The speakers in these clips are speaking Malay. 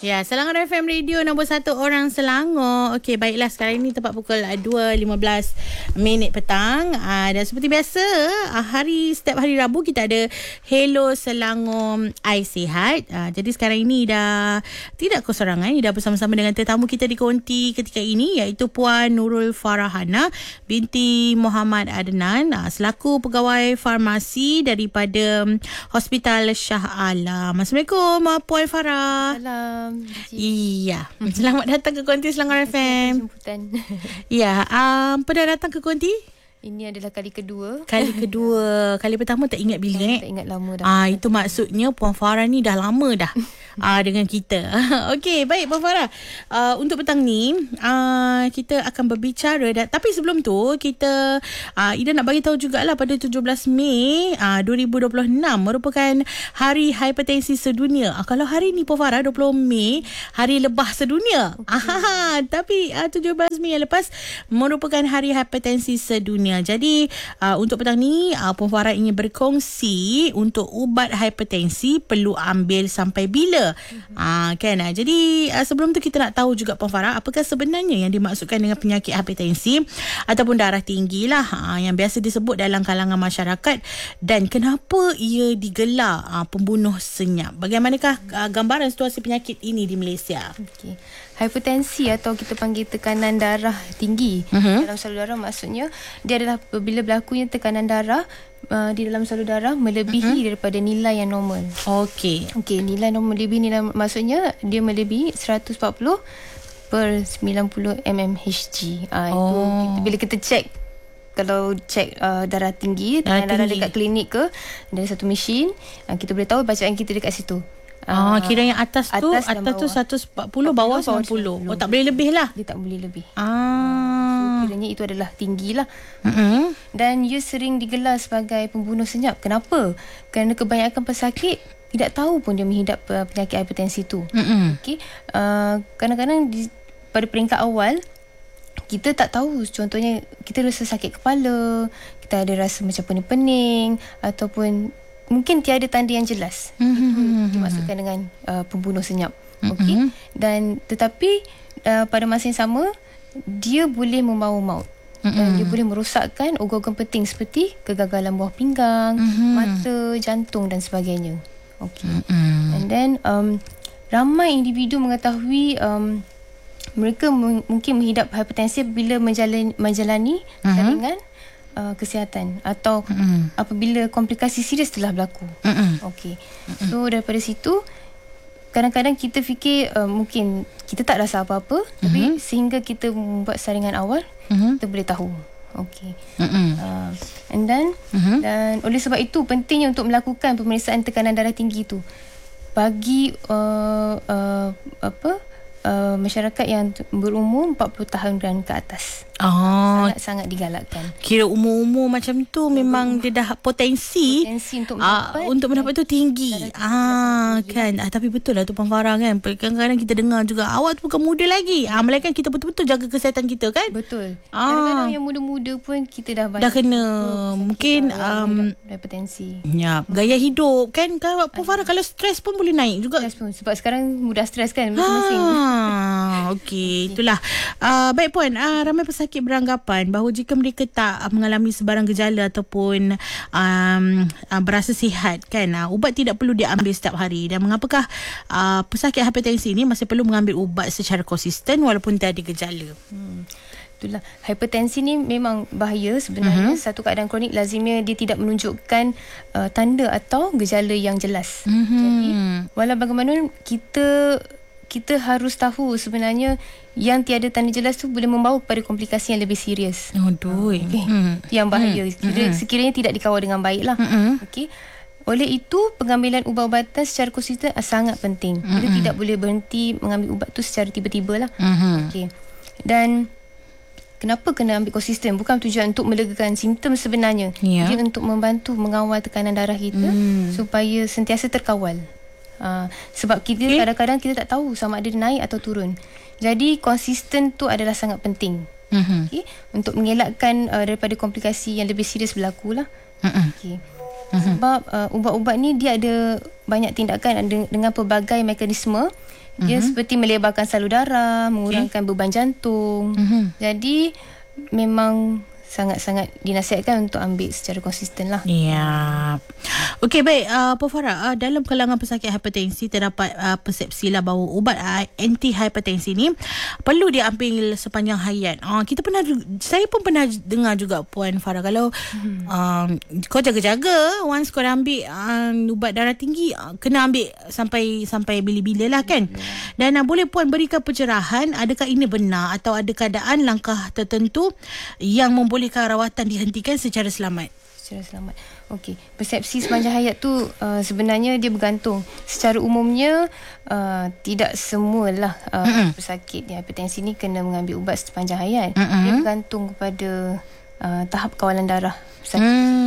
Ya, Selangor FM Radio nombor 1 orang Selangor. Okey, baiklah, sekarang ini tepat pukul 2.15 petang. Dan seperti biasa, setiap hari Rabu kita ada Hello Selangor I Sihat. Jadi sekarang ini dah tidak kesorangan, dah bersama-sama dengan tetamu kita di konti ketika ini, iaitu Puan Nurul Farahana binti Muhammad Adnan, selaku pegawai farmasi daripada Hospital Shah Alam. Assalamualaikum Puan Farah. Salam. Iya, selamat datang ke konti Selangor FM. Jemputan. Ya, pernah datang ke konti? Ini adalah kali kedua. Kali pertama tak ingat bila Tak ingat lama dah. Itu maksudnya Puan Farah ni dah lama dah dengan kita. Okey, baik Puan Farah. Untuk petang ni kita akan berbicara tapi sebelum tu kita Ida nak bagi tahu jugalah pada 17 Mei 2026 merupakan Hari Hipertensi Sedunia. Kalau hari ni Puan Farah 20 Mei Hari Lebah Sedunia. Okay. Tapi 17 Mei yang lepas merupakan Hari Hipertensi Sedunia. Jadi untuk petang ni Puan Farah ingin berkongsi untuk ubat hipertensi perlu ambil sampai bila. Kan. Jadi sebelum tu kita nak tahu juga Puan Farah, apakah sebenarnya yang dimaksudkan dengan penyakit hipertensi ataupun darah tinggi lah, yang biasa disebut dalam kalangan masyarakat, dan kenapa ia digelar pembunuh senyap. Bagaimanakah gambaran situasi penyakit ini di Malaysia? Okey. Hipertensi atau kita panggil tekanan darah tinggi dalam salur darah, maksudnya dia adalah apabila berlakunya tekanan darah di dalam salur darah melebihi daripada nilai yang normal. Okey, nilai normal nilai maksudnya dia melebihi 140 per 90 mmHg. Itu bila kita cek, kalau cek darah tinggi, tekanan darah dekat klinik ke, ada satu mesin, kita boleh tahu bacaan kita dekat situ. Kira yang atas tu 140, bawah 90. Tak boleh lebih lah. Dia tak boleh lebih. So, kiranya itu adalah tinggi lah. Dan ia sering digelar sebagai pembunuh senyap. Kenapa? Kerana kebanyakan pesakit tidak tahu pun dia menghidap penyakit hipertensi tu. Okay. Kadang-kadang pada peringkat awal kita tak tahu. Contohnya kita rasa sakit kepala, kita ada rasa macam pening-pening, ataupun mungkin tiada tanda yang jelas. Itu dimaksudkan dengan pembunuh senyap. Okey. Dan tetapi pada masa yang sama dia boleh membawa maut. Dan dia boleh merosakkan organ-organ penting seperti kegagalan buah pinggang, mata, jantung dan sebagainya. Okey. And then ramai individu mengetahui mereka mungkin menghidap hipertensi bila menjalani saringan kesihatan atau apabila komplikasi serius telah berlaku. Okey. So daripada situ kadang-kadang kita fikir mungkin kita tak rasa apa-apa, tapi sehingga kita membuat saringan awal kita boleh tahu. Okey. And then dan oleh sebab itu pentingnya untuk melakukan pemeriksaan tekanan darah tinggi itu bagi masyarakat yang berumur 40 tahun dan ke atas. Sangat-sangat digalakkan. Kira umur-umur macam tu memang dia dah potensi untuk mendapat tu tinggi. Kan. Tapi betul lah tu Puan Farah kan. Kadang-kadang kita dengar juga awak tu bukan muda lagi. Melainkan kita betul-betul jaga kesihatan kita kan. Betul. Kadang-kadang yang muda-muda pun kita dah kena mungkin hipertensi. Ya, gaya hidup kan. Puan Farah kalau stres pun boleh naik juga. Sebab sekarang mudah stres kan masing-masing. Okey, itulah. Baik Puan, ramai pesakit beranggapan bahawa jika mereka tak mengalami sebarang gejala ataupun berasa sihat kan, ubat tidak perlu diambil setiap hari. Dan mengapakah pesakit hipertensi ini masih perlu mengambil ubat secara konsisten walaupun tiada gejala? Itulah, hipertensi ni memang bahaya sebenarnya. Satu keadaan kronik lazimnya dia tidak menunjukkan tanda atau gejala yang jelas. Jadi walau bagaimanapun kita harus tahu sebenarnya yang tiada tanda jelas tu boleh membawa kepada komplikasi yang lebih serius. Yang bahaya. Sekiranya tidak dikawal dengan baik lah. Okey. Oleh itu pengambilan ubat-ubatan secara konsisten sangat penting. Kita tidak boleh berhenti mengambil ubat tu secara tiba-tiba lah. Okey. Dan kenapa kena ambil konsisten? Bukan tujuan untuk melegakan simptom sebenarnya. Dia untuk membantu mengawal tekanan darah kita supaya sentiasa terkawal. Sebab kita kadang-kadang kita tak tahu sama ada naik atau turun. Jadi konsisten tu adalah sangat penting. Untuk mengelakkan daripada komplikasi yang lebih serius berlaku lah. Sebab ubat-ubat ni dia ada banyak tindakan dengan pelbagai mekanisme. Dia seperti melebarkan salur darah, mengurangkan beban jantung. Jadi memang sangat-sangat dinasihatkan untuk ambil secara konsisten lah. Ya. Okey, baik. Puan Farah, dalam kalangan pesakit hipertensi terdapat persepsi lah bahawa ubat anti-hipertensi ni perlu diambil sepanjang hayat. Saya pun pernah dengar juga Puan Farah, kalau kau jaga-jaga, once kau dah ambil ubat darah tinggi, kena ambil sampai bila-bila lah kan. Dan boleh Puan berikan pencerahan, adakah ini benar atau ada keadaan langkah tertentu yang membolehkan rawatan dihentikan secara selamat? Okey, persepsi sepanjang hayat tu sebenarnya dia bergantung. Secara umumnya tidak semualah pesakit hipertensi ni kena mengambil ubat sepanjang hayat. Dia bergantung kepada tahap kawalan darah pesakit.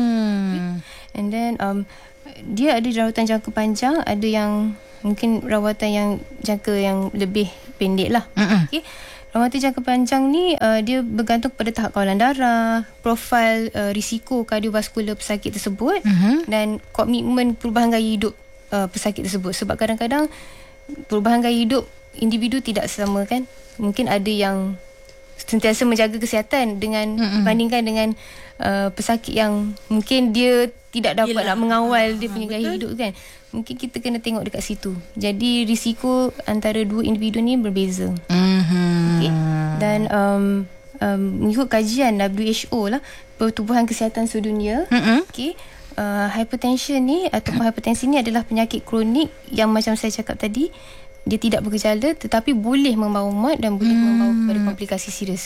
And then dia ada rawatan jangka panjang, ada yang mungkin rawatan yang jangka yang lebih pendek lah. Okey. Rawatan jangka panjang ni dia bergantung kepada tahap kawalan darah, profil risiko kardiovaskular pesakit tersebut dan komitmen perubahan gaya hidup pesakit tersebut. Sebab kadang-kadang perubahan gaya hidup individu tidak sama kan. Mungkin ada yang sentiasa menjaga kesihatan bandingkan dengan pesakit yang mungkin dia tidak dapat nak mengawal dia punya gaya hidup kan. Mungkin kita kena tengok dekat situ. Jadi risiko antara dua individu ni berbeza. Okay. Dan mengikut kajian WHO lah, Pertubuhan Kesihatan Sedunia, okay, hypertension ni ataupun hipertensi ni adalah penyakit kronik yang macam saya cakap tadi, dia tidak bergejala tetapi boleh membawa maut dan boleh membawa kepada komplikasi serius.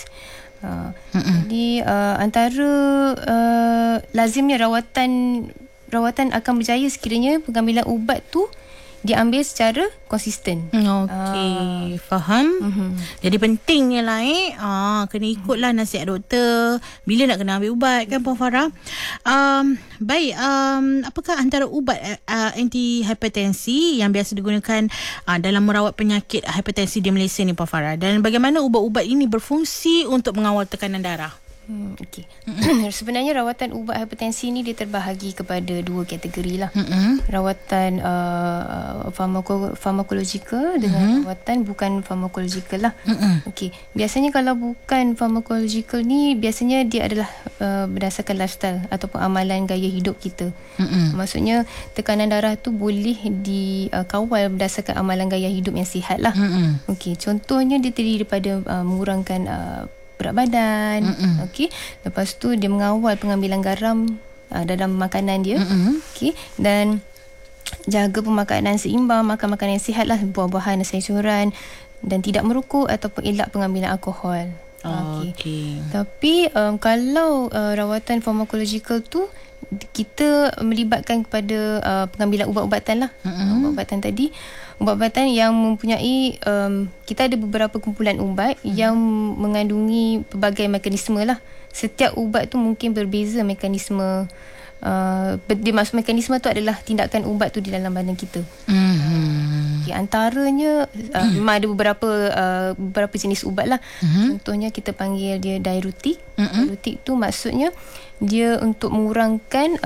Jadi antara lazimnya rawatan akan berjaya sekiranya pengambilan ubat tu diambil secara konsisten. Okey, faham. Jadi pentingnya lah kena ikutlah nasihat doktor bila nak kena ambil ubat kan Puan Farah. Baik, apakah antara ubat anti-hipertensi yang biasa digunakan dalam merawat penyakit hipertensi di Malaysia ni Puan Farah, dan bagaimana ubat-ubat ini berfungsi untuk mengawal tekanan darah? Okay. Sebenarnya rawatan ubat hipertensi ni dia terbahagi kepada dua kategori lah. Rawatan farmakologikal dengan rawatan bukan farmakologikal lah. Okay. Biasanya kalau bukan farmakologikal ni, biasanya dia adalah berdasarkan lifestyle ataupun amalan gaya hidup kita. Maksudnya tekanan darah tu boleh dikawal berdasarkan amalan gaya hidup yang sihat lah. Okay. Contohnya dia terdiri daripada mengurangkan berat badan, okey. Lepas tu dia mengawal pengambilan garam dalam makanan dia, okey, dan jaga pemakanan seimbang, makan makanan yang sihat lah, buah-buahan dan sayuran, dan tidak merokok ataupun elak pengambilan alkohol. Okey. Tapi kalau rawatan farmakologikal tu kita melibatkan kepada pengambilan ubat-ubatan lah. Ubat-ubatan tadi, ubat-ubatan yang mempunyai kita ada beberapa kumpulan ubat yang mengandungi pelbagai mekanisme lah. Setiap ubat tu mungkin berbeza mekanisme. Dia maksud mekanisme tu adalah tindakan ubat tu di dalam badan kita. Okay, antaranya memang ada beberapa jenis ubat lah. Contohnya kita panggil dia diuretik. Diuretik tu maksudnya dia untuk mengurangkan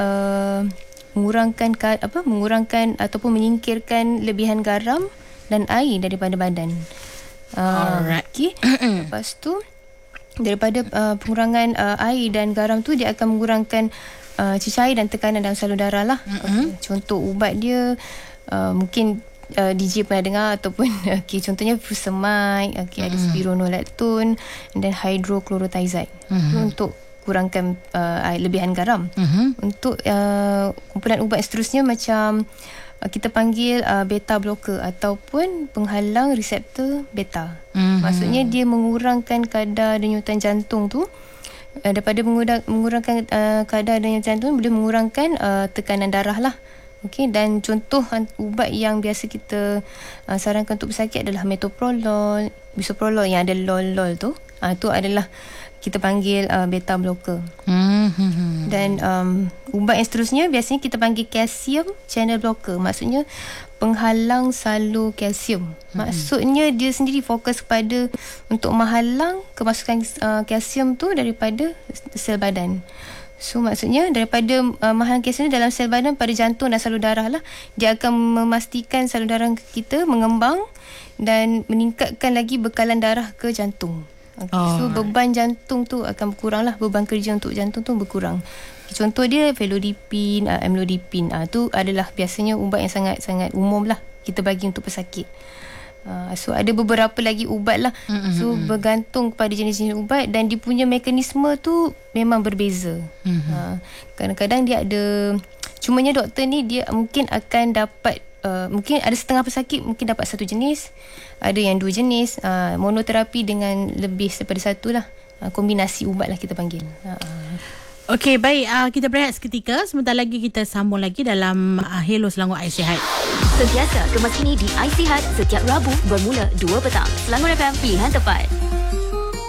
ataupun menyingkirkan lebihan garam dan air daripada badan. Okay. Lepas tu daripada pengurangan air dan garam tu, dia akan mengurangkan cecair dan tekanan dalam salur darah lah. Contoh ubat dia mungkin DJ pernah dengar ataupun contohnya furosemide, ada spironolactone dan hydrochlorothiazide untuk kurangkan lebihan garam. Untuk kumpulan ubat seterusnya macam kita panggil beta blocker ataupun penghalang reseptor beta. Maksudnya dia mengurangkan kadar denyutan jantung tu. Daripada mengurangkan kadar denyutan jantung, boleh mengurangkan tekanan darah lah. Okey, dan contoh ubat yang biasa kita sarankan untuk pesakit adalah metoprolol, bisoprolol yang ada lol tu. Tu adalah kita panggil beta blocker. Dan ubat yang seterusnya biasanya kita panggil calcium channel blocker. Maksudnya penghalang salur kalsium. Maksudnya dia sendiri fokus kepada untuk menghalang kemasukan kalsium tu daripada sel badan. So maksudnya daripada mahalan kanser ni dalam sel badan pada jantung dan salur darah lah, dia akan memastikan salur darah kita mengembang dan meningkatkan lagi bekalan darah ke jantung. So beban jantung tu akan berkurang lah, beban kerja untuk jantung tu berkurang. Contoh dia felodipin, amlodipin, tu adalah biasanya ubat yang sangat-sangat umum lah kita bagi untuk pesakit. So ada beberapa lagi ubat lah. So bergantung kepada jenis-jenis ubat dan dia punya mekanisme tu memang berbeza. Kadang-kadang dia ada, cumanya doktor ni dia mungkin akan dapat mungkin ada setengah pesakit mungkin dapat satu jenis, ada yang 2 jenis, monoterapi dengan lebih daripada satu lah, kombinasi ubat lah kita panggil. Okey, baik, kita berehat seketika. Sebentar lagi kita sambung lagi dalam Hello Selangor Ais Sihat. Sentiasa kemas kini di Ais Sihat setiap Rabu bermula 2 petang. Selangor FM, pilihan tepat.